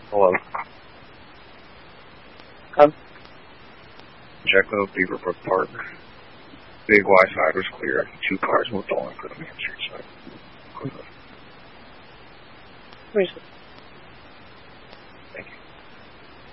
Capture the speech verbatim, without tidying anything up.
Hello. Come. Jacko, Beaverbrook Park. Big Y side was clear. Two cars moved on for the main street side. Where's it?